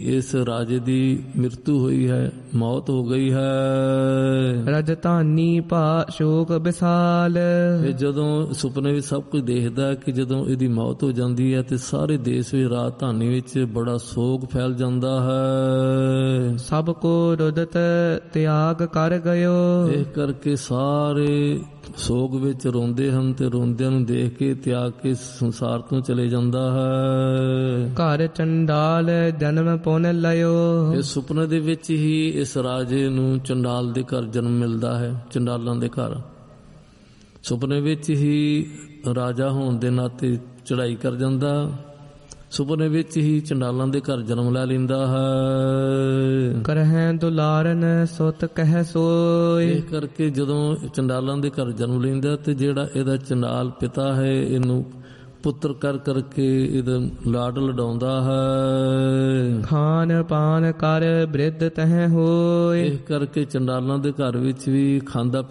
ਇਸ ਰਾਜੇ ਦੀ ਮ੍ਰਿਤੂ ਹੋਈ ਹੈ, ਮੌਤ ਹੋ ਗਈ ਹੈ। ਰਜਧਾਨੀ ਭਾ ਸ਼ੋਕ ਵਿਸਾਲ। ਇਹ ਜਦੋਂ ਸੁਪਨੇ ਵਿੱਚ ਸਭ ਕੁਝ ਦੇਖਦਾ ਕਿ ਜਦੋਂ ਇਹਦੀ ਮੌਤ ਹੋ ਜਾਂਦੀ ਹੈ ਤੇ ਸਾਰੇ ਦੇਸ਼ ਵਿੱਚ ਰਾਜਧਾਨੀ ਵਿੱਚ ਬੜਾ ਸੋਗ ਫੈਲ ਜਾਂਦਾ ਹੈ। ਸਭ ਕੋ ਰੁਦਤ ਤਿਆਗ ਕਰ ਗਇਓ। ਇਸ ਕਰਕੇ ਸਾਰੇ ਸੋਗ ਵਿੱਚ ਰੋਂਦੇ ਹਨ ਤੇ ਰੋਂਦਿਆਂ ਨੂੰ ਦੇਖ ਕੇ ਤਿਆਗ ਕੇ ਸੰਸਾਰ ਤੋਂ ਚਲੇ ਜਾਂਦਾ ਹੈ। ਘਰ ਚੰਡਾਲ ਜਨਮ ਪੁੰਨ ਲਇਓ। ਇਸ ਸੁਪਨੇ ਦੇ ਵਿੱਚ ਹੀ ਇਸ ਰਾਜੇ ਨੂੰ ਚੰਡਾਲ ਦੇ ਘਰ ਜਨਮ ਮਿਲਦਾ ਹੈ, ਚੰਡਾਲਾਂ ਦੇ ਘਰ। ਸੁਪਨੇ ਵਿੱਚ ਹੀ ਰਾਜਾ ਹੋਣ ਦੇ ਨਾਤੇ ਚੜ੍ਹਾਈ ਕਰ ਜਾਂਦਾ, ਸੁਪਨੇ ਵਿੱਚ ਹੀ ਚੰਡਾਲਾਂ ਦੇ ਘਰ ਜਨਮ ਲੈ ਲੈਂਦਾ ਹੈ। ਕਰਹਿ ਦੁਲਾਰਨ ਸੁਤ ਕਹਿ ਸੋਇ। ਇਸ ਕਰਕੇ ਜਦੋਂ ਚੰਡਾਲਾਂ ਦੇ ਘਰ ਜਨਮ ਲੈਂਦਾ ਤੇ ਜਿਹੜਾ ਇਹਦਾ ਚੰਡਾਲ ਪਿਤਾ ਹੈ ਇਹਨੂੰ ਪੁੱਤਰ ਕਰ ਕਰਕੇ ਇਹਦਾ ਲਾਡ ਲਡਾਉਂਦਾ ਹੈ। ਖਾਨ ਪਾਨ ਕਰ ਬ੍ਰਿਧ ਤਹਿ ਹੋਏ। ਇਸ ਕਰਕੇ ਚੰਡਾਲਾਂ ਦੇ ਘਰ ਵਿੱਚ ਵੀ ਖਾਂਦਾ